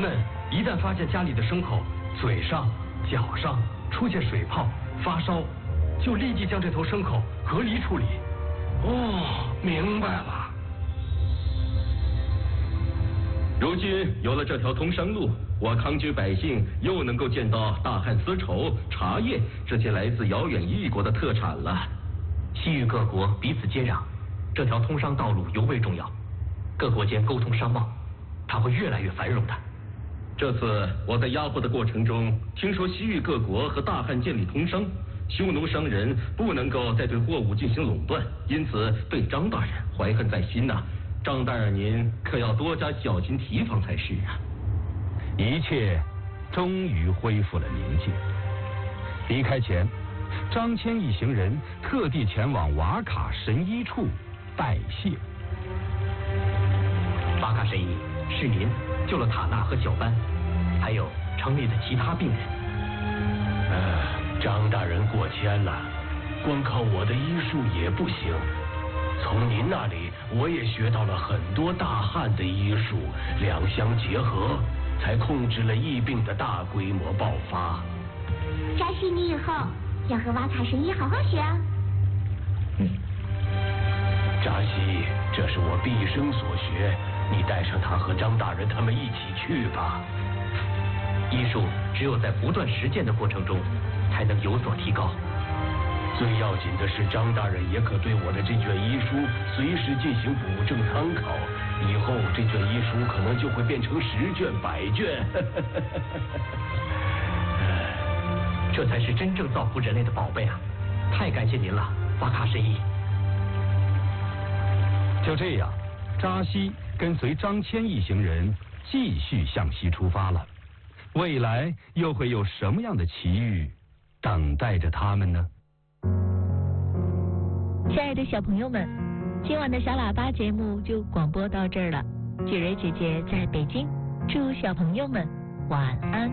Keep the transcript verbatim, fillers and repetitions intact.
们一旦发现家里的牲口嘴上、脚上出现水泡、发烧，就立即将这头牲口隔离处理。 哦，明白了。 如今有了这条通商路，我康居百姓又能够见到大汉丝绸、茶叶这些来自遥远异国的特产了。 西域各国彼此接壤，这条通商道路尤为重要，各国间沟通商贸，它会越来越繁荣的。 这次我在压迫的过程中，听说西域各国和大汉建立通商，匈奴商人不能够再对货物进行垄断，因此对张大人怀恨在心呐、啊。张大人您可要多加小心提防才是啊。 一切终于恢复了宁静。离开前，张骞一行人特地前往瓦卡神医处拜谢。 瓦卡神医是您救了塔纳和小班，还有城里的其他病人。 呃，张大人过谦了，光靠我的医术也不行。从您那里我也学到了很多大汉的医术，两相结合，才控制了疫病的大规模爆发。 扎西，你以后要和瓦卡神医好好学啊。 嗯，扎西，这是我毕生所学，你带上他和张大人他们一起去吧。 医术只有在不断实践的过程中，才能有所提高。 最要紧的是，张大人也可对我的这卷医书随时进行补正参考，以后这卷医书可能就会变成十卷百卷。 这才是真正造福人类的宝贝啊！太感谢您了，瓦卡神医。 就这样，扎西跟随张骞一行人继续向西出发了。未来又会有什么样的奇遇等待着他们呢？ 亲爱的小朋友们，今晚的小喇叭节目就广播到这儿了。雪蕊姐姐在北京，祝小朋友们晚安。